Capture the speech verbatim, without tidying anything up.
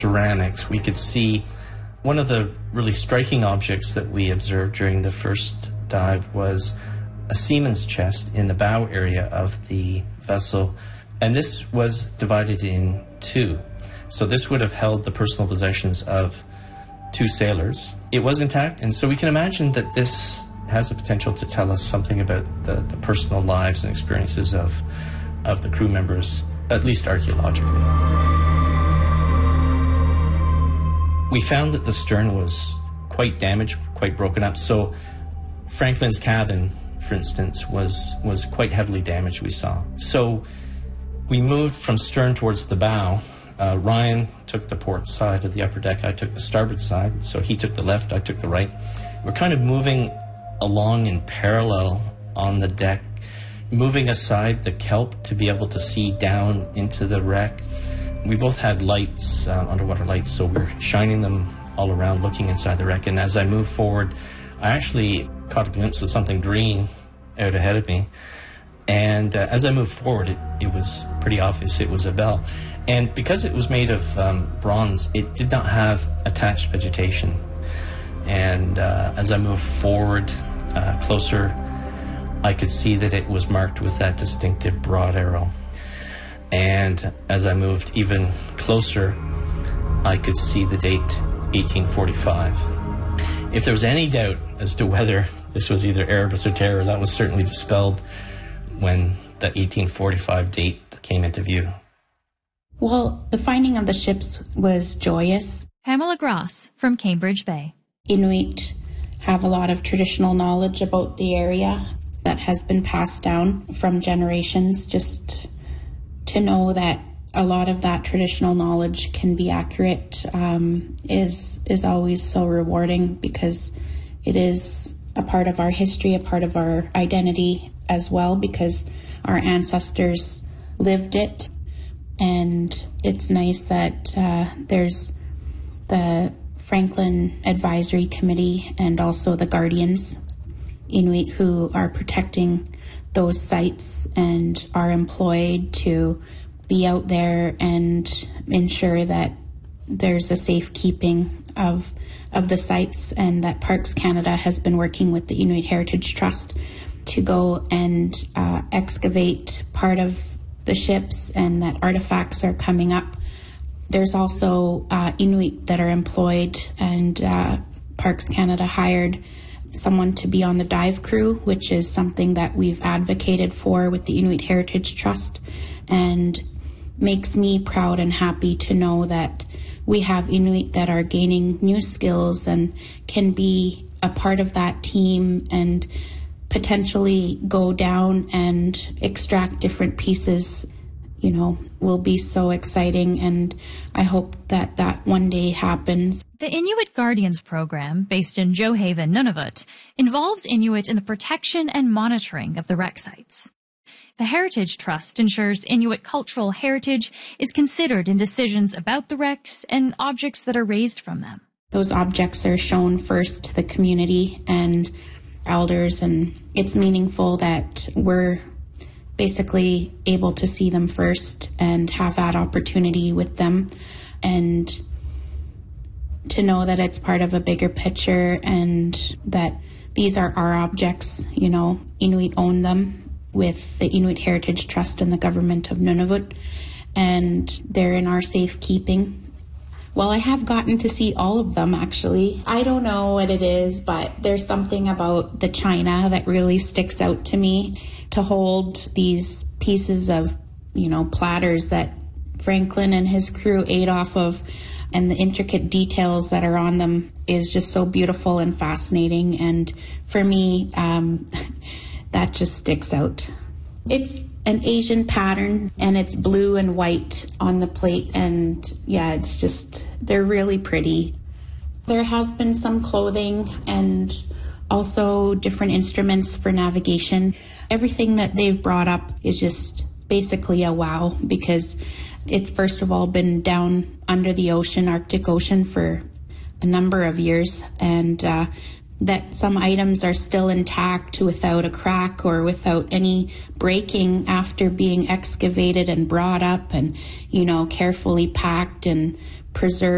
ceramics. We could see one of the really striking objects that we observed during the first dive was a seaman's chest in the bow area of the vessel, and this was divided in two. So this would have held the personal possessions of two sailors. It was intact, and so we can imagine that this has the potential to tell us something about the, the personal lives and experiences of, of the crew members, at least archaeologically. We found that the stern was quite damaged, quite broken up. So Franklin's cabin, for instance, was, was quite heavily damaged, we saw. So we moved from stern towards the bow. Uh, Ryan took the port side of the upper deck, I took the starboard side. So he took the left, I took the right. We're kind of moving along in parallel on the deck, moving aside the kelp to be able to see down into the wreck. We both had lights, uh, underwater lights, so we're shining them all around, looking inside the wreck. And as I moved forward, I actually caught a glimpse of something green out ahead of me. And uh, as I moved forward, it, it was pretty obvious it was a bell. And because it was made of um, bronze, it did not have attached vegetation. And uh, as I moved forward uh, closer, I could see that it was marked with that distinctive broad arrow. And as I moved even closer, I could see the date eighteen forty-five. If there was any doubt as to whether this was either Erebus or Terror, that was certainly dispelled when the eighteen forty-five date came into view. Well, the finding of the ships was joyous. Pamela Gross from Cambridge Bay. Inuit have a lot of traditional knowledge about the area that has been passed down from generations. Just to know that a lot of that traditional knowledge can be accurate um, is is always so rewarding, because it is a part of our history, a part of our identity as well, because our ancestors lived it. And it's nice that uh, there's the Franklin Advisory Committee and also the Guardians, Inuit, who are protecting those sites and are employed to be out there and ensure that there's a safekeeping of of the sites, and that Parks Canada has been working with the Inuit Heritage Trust to go and uh, excavate part of the ships, and that artifacts are coming up. There's also uh, Inuit that are employed, and uh, Parks Canada hired someone to be on the dive crew, which is something that we've advocated for with the Inuit Heritage Trust, and makes me proud and happy to know that we have Inuit that are gaining new skills and can be a part of that team and potentially go down and extract different pieces. You know, will be so exciting, and I hope that that one day happens. The Inuit Guardians program, based in Johaven, Nunavut, involves Inuit in the protection and monitoring of the wreck sites. The Heritage Trust ensures Inuit cultural heritage is considered in decisions about the wrecks and objects that are raised from them. Those objects are shown first to the community and elders, and it's meaningful that we're basically able to see them first and have that opportunity with them, and to know that it's part of a bigger picture and that these are our objects. You know, Inuit own them with the Inuit Heritage Trust and the government of Nunavut, and they're in our safekeeping. Well, I have gotten to see all of them, actually. I don't know what it is, but there's something about the china that really sticks out to me. To hold these pieces of, you know, platters that Franklin and his crew ate off of, and the intricate details that are on them is just so beautiful and fascinating. And for me, um, that just sticks out. It's an Asian pattern, and it's blue and white on the plate, and yeah, it's just, they're really pretty. There has been some clothing and also different instruments for navigation. Everything that they've brought up is just basically a wow, because it's first of all been down under the ocean, Arctic Ocean, for a number of years, and uh, that some items are still intact without a crack or without any breaking after being excavated and brought up and, you know, carefully packed and preserved.